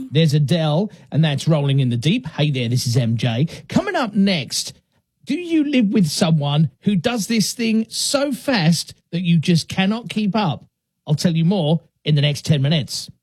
There's Adele, and that's Rolling in the Deep. Hey there, this is MJ. Coming up next, do you live with someone who does this thing so fast that you just cannot keep up? I'll tell you more in the next 10 minutes.